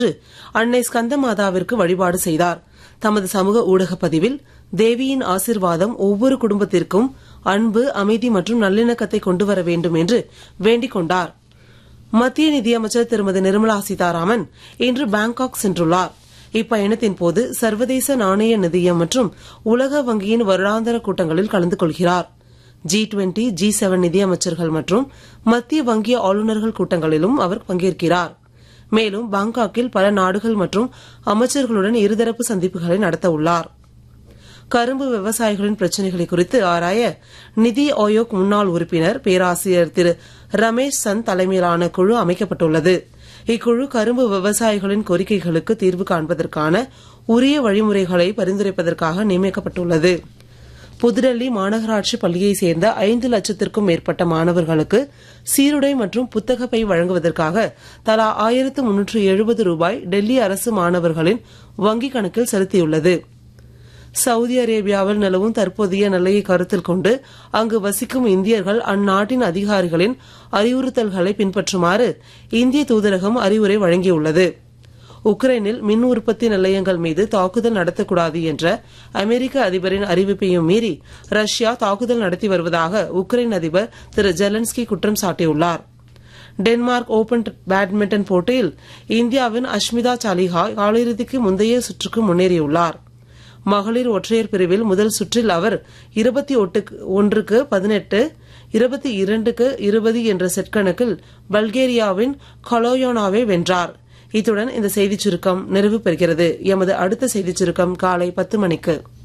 அன்னை ஸ்கந்தமாதாவிற்கு வழிபாடு செய்தார். தமது சமூக ஊடக பதிவில் தேவியின் ஆசீர்வாதம் ஒவ்வொரு குடும்பத்திற்கும் அன்பு, அமைதி மற்றும் நல்லிணக்கத்தை கொண்டு வர வேண்டும் என்று வேண்டிக் கொண்டார். மத்திய நிதியமைச்சர் திருமதி நிர்மலா சீதாராமன் இன்று பாங்காக் சென்றுள்ளார். இப்பயணத்தின் போது சர்வதேச நாணய நிதியம் மற்றும் உலக வங்கியின் வருடாந்திர கூட்டங்களில் கலந்து கொள்கிறார். G20, G7 நிதியமைச்சர்கள் மற்றும் மத்திய வங்கி ஆளுநர்கள் கூட்டங்களிலும் அவர் பங்கேற்கிறார். மேலும் பாங்காக்கில் பல நாடுகள் மற்றும் அமைச்சர்களுடன் இருதரப்பு சந்திப்புகளை நடத்த உள்ளார். கரும்பு விவசாயிகளின் பிரச்சினைகளை குறித்து ஆராய நிதி ஆயோக் முன்னாள் உறுப்பினர் பேராசிரியர் திரு ரமேஷ் சந்த் தலைமையிலான குழு அமைக்கப்பட்டுள்ளது. இக்குழு கரும்பு விவசாயிகளின் கோரிக்கைகளுக்கு தீர்வு காண்பதற்கான உரிய வழிமுறைகளை பரிந்துரைப்பதற்காக நியமிக்கப்பட்டுள்ளது. புதுடெல்லி மாநகராட்சி பள்ளியைச் சேர்ந்த 5 லட்சத்திற்கும் மேற்பட்ட மாணவர்களுக்கு சீருடை மற்றும் புத்தக பை வழங்குவதற்காக தலா 1370 ரூபாய் டெல்லி அரசு மாணவர்களின் வங்கிக் கணக்கில் செலுத்தியுள்ளது. சவுதி அரேபியாவில் நிலவும் தற்போதைய நிலையை கருத்தில் கொண்டு அங்கு வசிக்கும் இந்தியர்கள் அந்நாட்டின் அதிகாரிகளின் அறிவுறுத்தல்களை பின்பற்றுமாறு இந்திய தூதரகம் அறிவுரை வழங்கியுள்ளது. உக்ரைனில் மின் உற்பத்தி நிலையங்கள் மீது தாக்குதல் நடத்தக்கூடாது என்ற அமெரிக்க அதிபரின் அறிவிப்பையும் மீறி ரஷ்யா தாக்குதல் நடத்தி வருவதாக உக்ரைன் அதிபர் திரு ஜெலன்ஸ்கி குற்றம் சாட்டியுள்ளார். டென்மார்க் ஓபன் பேட்மிண்டன் போட்டியில் இந்தியாவின் அஷ்மிதா சாலிஹா காலிறுதிக்கு முந்தைய சுற்றுக்கு முன்னேறியுள்ளார். மகளிர் ஒற்றையர் பிரிவில் முதல் சுற்றில் அவர் 21-18, 22-20 என்ற செட் கணக்கில் பல்கேரியாவின் கலோயோனாவை வென்றார். இத்துடன் இந்த செய்திச் சுருக்கம் நிறைவு பெறுகிறது. எமது அடுத்த செய்திச் சுருக்கம் காலை 10 மணிக்கு.